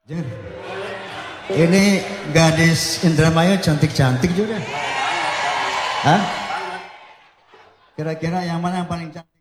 Jer, ini gadis Indramayu cantik-cantik juga. Hah? Kira-kira yang mana yang paling cantik?